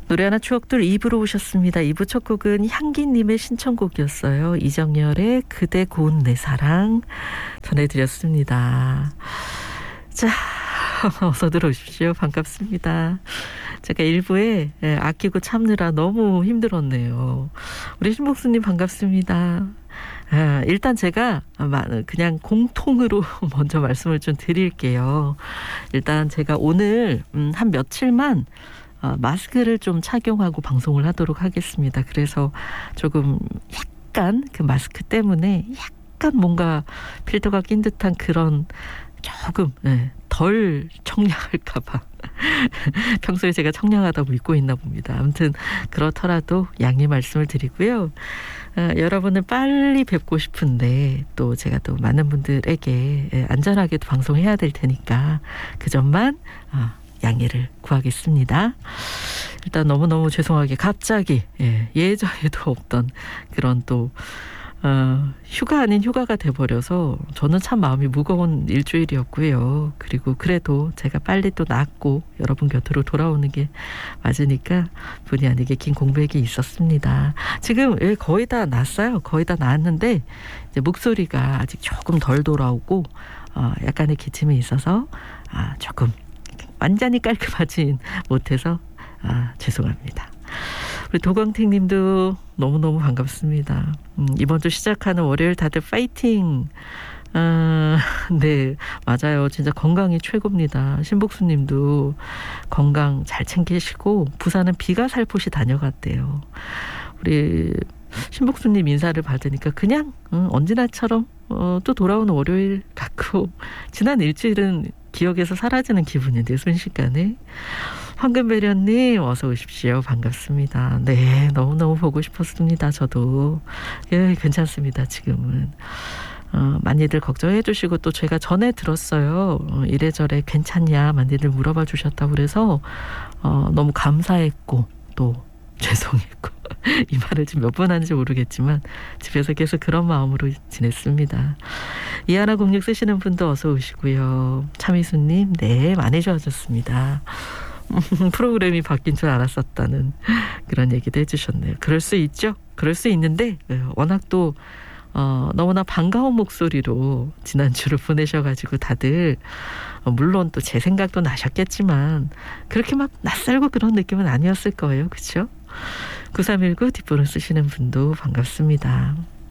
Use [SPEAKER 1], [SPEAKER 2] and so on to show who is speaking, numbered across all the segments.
[SPEAKER 1] 노래 하나 추억들 2부로 오셨습니다. 2부 첫 곡은 향기님의 신청곡이었어요. 이정열의 그대 고운 내 사랑 전해드렸습니다. 자, 어서 들어오십시오. 반갑습니다. 제가 1부에 아끼고 참느라 너무 힘들었네요. 우리 신복수님 반갑습니다. 일단 제가 그냥 공통으로 먼저 말씀을 좀 드릴게요. 일단 제가 오늘 한 며칠만 마스크를 좀 착용하고 방송을 하도록 하겠습니다. 그래서 조금 약간 그 마스크 때문에 약간 뭔가 필터가 낀 듯한 그런 조금 덜 청량할까봐 평소에 제가 청량하다고 믿고 있나 봅니다. 아무튼 그렇더라도 양해 말씀을 드리고요. 여러분을 빨리 뵙고 싶은데 또 제가 또 많은 분들에게 안전하게 방송해야 될 테니까 그 점만 양해를 구하겠습니다. 일단 너무너무 죄송하게 갑자기 예전에도 없던 그런 또 휴가 아닌 휴가가 돼버려서 저는 참 마음이 무거운 일주일이었고요. 그리고 그래도 제가 빨리 또 낫고 여러분 곁으로 돌아오는 게 맞으니까 본의 아니게 긴 공백이 있었습니다. 지금 거의 다 낫어요. 거의 다 나았는데 이제 목소리가 아직 조금 덜 돌아오고 약간의 기침이 있어서 조금 완전히 깔끔하진 못해서 죄송합니다. 우리 도광택 님도 너무너무 반갑습니다. 이번 주 시작하는 월요일 다들 파이팅. 네, 맞아요. 진짜 건강이 최고입니다. 신복수 님도 건강 잘 챙기시고 부산은 비가 살포시 다녀갔대요. 우리 신복수 님 인사를 받으니까 그냥 언제나처럼 또 돌아오는 월요일 같고 지난 일주일은 기억에서 사라지는 기분인데 순식간에. 황금배련님 어서 오십시오. 반갑습니다. 네, 너무너무 보고 싶었습니다. 저도. 괜찮습니다. 지금은. 많이들 걱정해 주시고 또 제가 전에 들었어요. 이래저래 괜찮냐 많이들 물어봐 주셨다고 그래서 너무 감사했고 또 죄송했고 이 말을 지금 몇 번 하는지 모르겠지만 집에서 계속 그런 마음으로 지냈습니다. 이하나06 쓰시는 분도 어서 오시고요. 차미수님 네 많이 좋아졌습니다. 프로그램이 바뀐 줄 알았었다는 그런 얘기도 해주셨네요. 그럴 수 있죠. 그럴 수 있는데 워낙 또 너무나 반가운 목소리로 지난주를 보내셔가지고 다들 물론 또 제 생각도 나셨겠지만 그렇게 막 낯설고 그런 느낌은 아니었을 거예요. 그렇죠? 9319 뒷번호 쓰시는 분도 반갑습니다.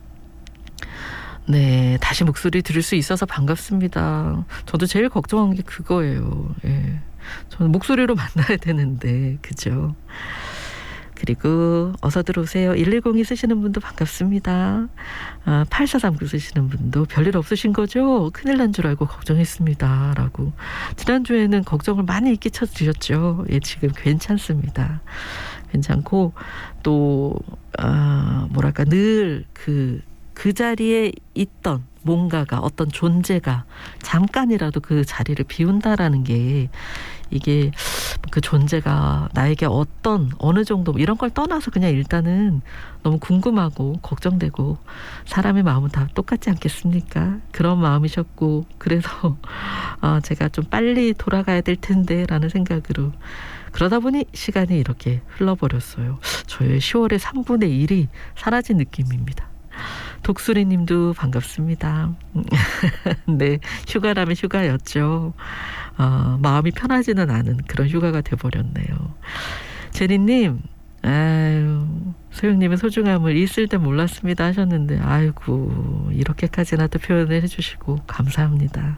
[SPEAKER 1] 네, 다시 목소리 들을 수 있어서 반갑습니다. 저도 제일 걱정한 게 그거예요. 저는 목소리로 만나야 되는데 그죠? 그리고 어서 들어오세요. 1102 쓰시는 분도 반갑습니다. 8439 쓰시는 분도 별일 없으신 거죠? 큰일 난 줄 알고 걱정했습니다. 라고. 지난주에는 걱정을 많이 끼쳐주셨죠. 지금 괜찮습니다. 괜찮고 또 뭐랄까 늘 그 자리에 있던 뭔가가 어떤 존재가 잠깐이라도 그 자리를 비운다라는 게 이게 그 존재가 나에게 어느 정도 이런 걸 떠나서 그냥 일단은 너무 궁금하고 걱정되고 사람의 마음은 다 똑같지 않겠습니까? 그런 마음이셨고 그래서 제가 좀 빨리 돌아가야 될 텐데 라는 생각으로 그러다 보니 시간이 이렇게 흘러버렸어요. 저의 10월의 3분의 1이 사라진 느낌입니다. 독수리 님도 반갑습니다. 네, 휴가라면 휴가였죠. 마음이 편하지는 않은 그런 휴가가 돼버렸네요. 제니님, 소영님의 소중함을 있을 때 몰랐습니다 하셨는데 아이고 이렇게까지나 또 표현을 해주시고 감사합니다.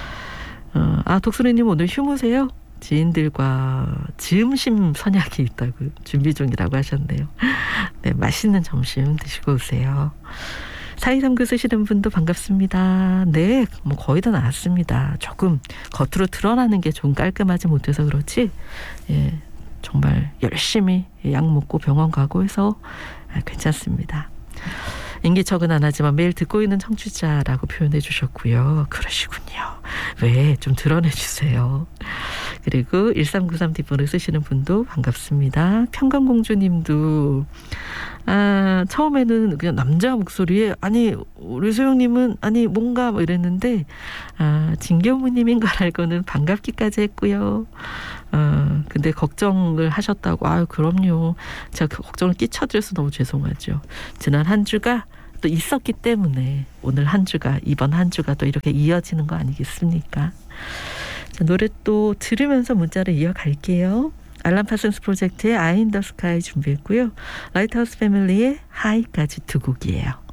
[SPEAKER 1] 독수리님 오늘 휴무세요? 지인들과 즈음심 선약이 있다고 준비 중이라고 하셨네요. 네, 맛있는 점심 드시고 오세요. 4239 쓰시는 분도 반갑습니다. 네, 뭐 거의 다 나았습니다. 조금 겉으로 드러나는 게 좀 깔끔하지 못해서 그렇지 정말 열심히 약 먹고 병원 가고 해서 괜찮습니다. 인기척은 안 하지만 매일 듣고 있는 청취자라고 표현해 주셨고요. 그러시군요. 왜 좀 드러내 주세요. 그리고 1393 뒷번호 쓰시는 분도 반갑습니다. 평강공주님도 처음에는 그냥 남자 목소리에 아니 우리 소영님은 아니 뭔가 뭐 이랬는데 진경무님인 걸 알고는 반갑기까지 했고요. 근데 걱정을 하셨다고. 아유, 그럼요. 제가 그 걱정을 끼쳐드려서 너무 죄송하죠. 지난 한 주가 또 있었기 때문에 오늘 한 주가, 이번 한 주가 또 이렇게 이어지는 거 아니겠습니까? 자, 노래 또 들으면서 문자를 이어갈게요. 알람 파슨스 프로젝트의 아이 인 더 스카이 준비했고요. 라이트하우스 패밀리의 하이까지 두 곡이에요.